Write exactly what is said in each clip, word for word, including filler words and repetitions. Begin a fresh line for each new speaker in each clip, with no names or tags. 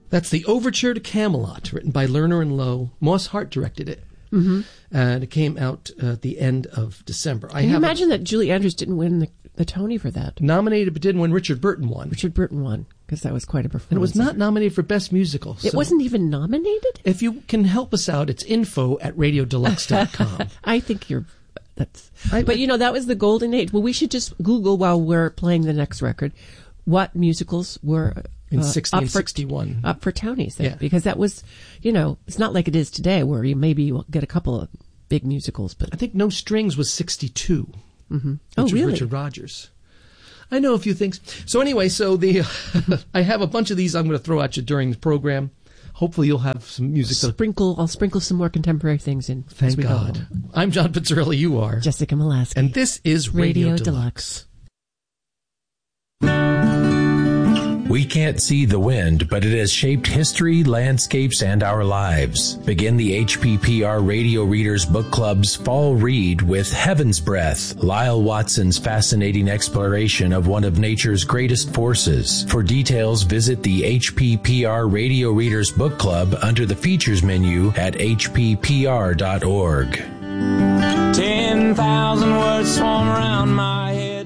That's the Overture to Camelot, written by Lerner and Lowe. Moss Hart directed it. Mm-hmm. And it came out uh, at the end of December.
Can I you imagine a, that Julie Andrews didn't win the, the Tony for that?
Nominated, but didn't win. Richard Burton won.
Richard Burton won, because that was quite a performance.
And it was not nominated for Best Musical.
It so wasn't even nominated?
If you can help us out, it's info at radio deluxe dot com.
I think you're... That's. I, but, you know, that was the golden age. Well, we should just Google while we're playing the next record what musicals were...
In
uh,
sixty and sixty-one.
Up for Tonys there.
Yeah.
Because that was, you know, it's not like it is today where you maybe will get a couple of big musicals. But
I think No Strings was sixty-two.
Mm-hmm.
Which
oh,
was
really?
Richard Rodgers. I know a few things. So anyway, so the I have a bunch of these I'm going to throw at you during the program. Hopefully you'll have some music. To
sprinkle. I'll sprinkle some more contemporary things in.
Thank
as we
God.
Go.
I'm John Pizzarelli. You are
Jessica Molaski.
And this is Radio,
Radio
Deluxe.
Deluxe.
We can't see the wind, but it has shaped history, landscapes, and our lives. Begin the H P P R Radio Readers Book Club's Fall Read with Heaven's Breath, Lyle Watson's fascinating exploration of one of nature's greatest forces. For details, visit the H P P R Radio Readers Book Club under the features menu at h p p r dot org.
Ten thousand words swarm around my head.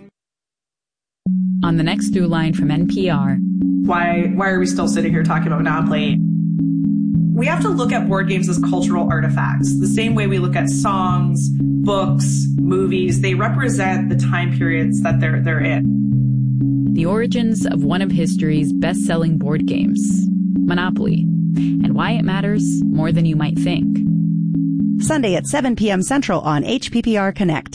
On the next through line from N P R.
Why why are we still sitting here talking about Monopoly? We have to look at board games as cultural artifacts, the same way we look at songs, books, movies. They represent the time periods that they're they're in.
The origins of one of history's best-selling board games, Monopoly, and why it matters more than you might think.
Sunday at seven p.m. Central on H P P R Connect.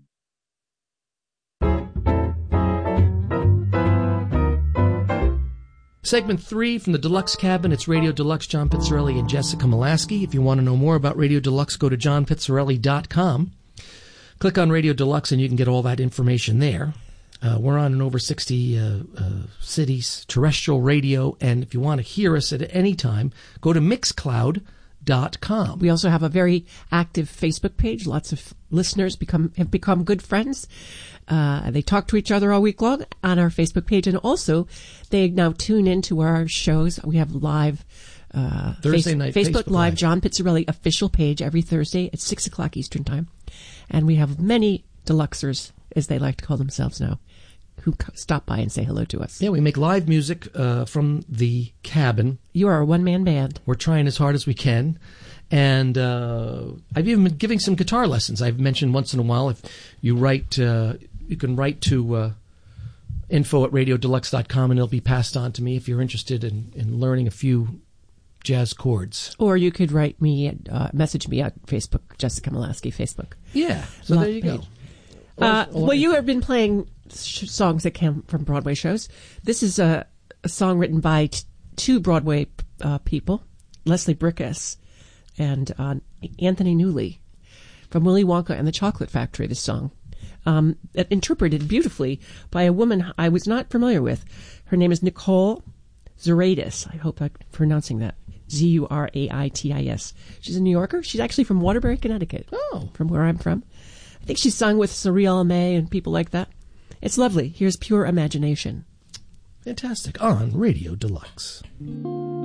Segment three from the Deluxe Cabin. It's Radio Deluxe, John Pizzarelli and Jessica Molaski. If you want to know more about Radio Deluxe, go to john pizzarelli dot com. Click on Radio Deluxe and you can get all that information there. Uh, we're on in over sixty uh, uh, cities, terrestrial radio, and if you want to hear us at any time, go to mixcloud dot com.
We also have a very active Facebook page. Lots of listeners become have become good friends. Uh, they talk to each other all week long on our Facebook page, and also they now tune into our shows. We have live uh,
Thursday
face-
night
Facebook,
Facebook
Live,
Live,
John Pizzarelli official page every Thursday at six o'clock Eastern Time, and we have many Deluxers, as they like to call themselves now, who stop by and say hello to us.
Yeah, we make live music uh, from the cabin.
You are a one-man band.
We're trying as hard as we can. And uh, I've even been giving some guitar lessons. I've mentioned once in a while, if you write, uh, you can write to uh, info at radio deluxe dot com and it'll be passed on to me if you're interested in, in learning a few jazz chords.
Or you could write me, at, uh, message me at Facebook, Jessica Molaski, Facebook.
Yeah, so
Love
there you
page.
go. Or,
Uh,
or,
well, you have been playing sh- songs that came from Broadway shows. This is a, a song written by t- two Broadway uh, people, Leslie Bricusse and uh, Anthony Newley, from Willy Wonka and the Chocolate Factory, this song. Um, interpreted beautifully by a woman I was not familiar with. Her name is Nicole Zuraitis. I hope I'm pronouncing that. Z U R A I T I S. She's a New Yorker. She's actually from Waterbury, Connecticut.
Oh.
From where I'm from. I think she's sung with Cyril May and people like that. It's lovely. Here's Pure Imagination.
Fantastic. On Radio Deluxe.